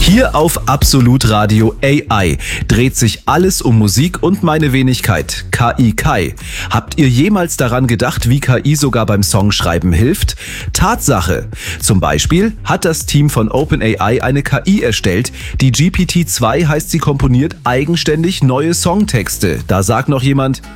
Hier auf Absolut Radio AI dreht sich alles um Musik und meine Wenigkeit, KI Kai. Habt ihr jemals daran gedacht, wie KI sogar beim Songschreiben hilft? Tatsache. Zum Beispiel hat das Team von OpenAI eine KI erstellt, die GPT-2 heißt, sie komponiert eigenständig neue Songtexte. Da sagt noch jemand: